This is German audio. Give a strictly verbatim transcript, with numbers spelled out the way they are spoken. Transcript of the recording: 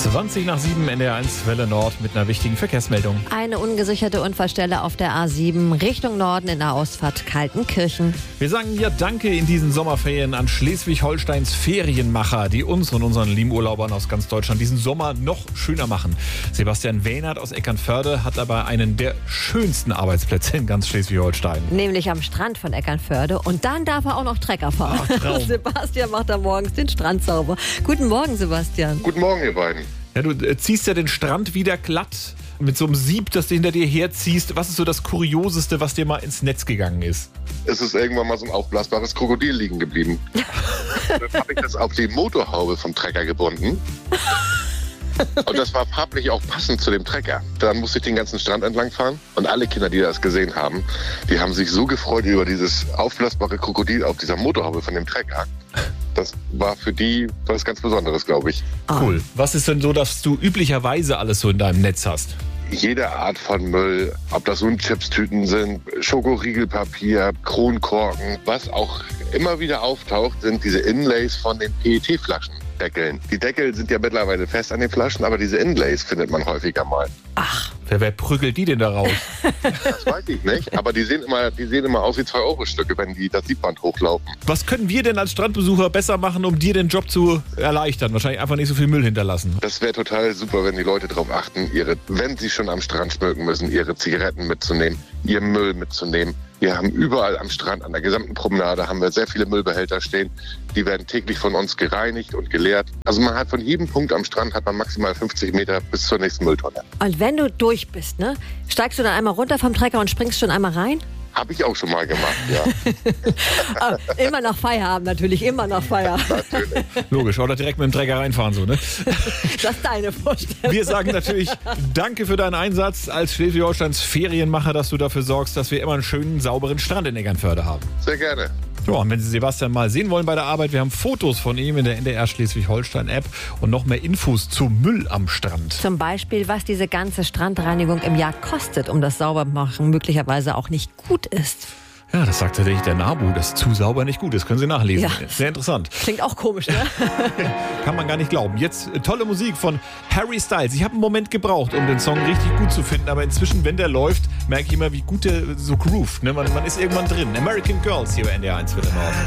zwanzig nach sieben in der eins Welle Nord mit einer wichtigen Verkehrsmeldung. Eine ungesicherte Unfallstelle auf der A sieben Richtung Norden in der Ausfahrt Kaltenkirchen. Wir sagen ja Danke in diesen Sommerferien an Schleswig-Holsteins Ferienmacher, die uns und unseren lieben Urlaubern aus ganz Deutschland diesen Sommer noch schöner machen. Sebastian Wähnert aus Eckernförde hat dabei einen der schönsten Arbeitsplätze in ganz Schleswig-Holstein. Nämlich am Strand von Eckernförde. Und dann darf er auch noch Trecker fahren. Ach, Sebastian macht da morgens den Strand sauber. Guten Morgen, Sebastian. Guten Morgen, ihr beiden. Ja, du äh, ziehst ja den Strand wieder glatt mit so einem Sieb, das du hinter dir herziehst. Was ist so das Kurioseste, was dir mal ins Netz gegangen ist? Es ist irgendwann mal so ein aufblasbares Krokodil liegen geblieben. Dann habe ich das auf die Motorhaube vom Trecker gebunden. Und das war farblich auch passend zu dem Trecker. Dann musste ich den ganzen Strand entlang fahren. Und alle Kinder, die das gesehen haben, die haben sich so gefreut über dieses aufblasbare Krokodil auf dieser Motorhaube von dem Trecker. Das war für die was ganz Besonderes, glaube ich. Cool. Was ist denn so, dass du üblicherweise alles so in deinem Netz hast? Jede Art von Müll, ob das nun Chipstüten sind, Schokoriegelpapier, Kronkorken, was auch immer wieder auftaucht, sind diese Inlays von den P E T-Flaschen. Deckeln. Die Deckel sind ja mittlerweile fest an den Flaschen, aber diese Inlays findet man häufiger mal. Ach, wer, wer prügelt die denn da raus? Das weiß ich nicht, aber die sehen immer, die sehen immer aus wie zwei Euro Stücke, wenn die das Siebband hochlaufen. Was können wir denn als Strandbesucher besser machen, um dir den Job zu erleichtern? Wahrscheinlich einfach nicht so viel Müll hinterlassen. Das wäre total super, wenn die Leute darauf achten, ihre, wenn sie schon am Strand schmücken müssen, ihre Zigaretten mitzunehmen, ihr Müll mitzunehmen. Wir haben überall am Strand, an der gesamten Promenade, haben wir sehr viele Müllbehälter stehen. Die werden täglich von uns gereinigt und geleert. Also man hat von jedem Punkt am Strand hat man maximal fünfzig Meter bis zur nächsten Mülltonne. Und wenn du durch bist, ne, steigst du dann einmal runter vom Trecker und springst schon einmal rein? Habe ich auch schon mal gemacht, ja. Aber immer nach Feierabend natürlich, immer nach Feierabend. Natürlich. Logisch, oder direkt mit dem Trecker reinfahren, so, ne? Das ist deine Vorstellung. Wir sagen natürlich Danke für deinen Einsatz als Schleswig-Holsteins Ferienmacher, dass du dafür sorgst, dass wir immer einen schönen, sauberen Strand in Eckernförde haben. Sehr gerne. Ja, und wenn Sie Sebastian mal sehen wollen bei der Arbeit, wir haben Fotos von ihm in der N D R Schleswig-Holstein-App und noch mehr Infos zum Müll am Strand. Zum Beispiel, was diese ganze Strandreinigung im Jahr kostet, um das Saubermachen möglicherweise auch nicht gut ist. Ja, das sagt tatsächlich der NABU, dass zu sauber nicht gut ist. Können Sie nachlesen. Ja. Sehr interessant. Klingt auch komisch, ne? Kann man gar nicht glauben. Jetzt äh, tolle Musik von Harry Styles. Ich habe einen Moment gebraucht, um den Song richtig gut zu finden, aber inzwischen, wenn der läuft, merke ich immer, wie gut der so groovt. Ne? Man, man ist irgendwann drin. American Girls hier bei N D R eins Welle Nord.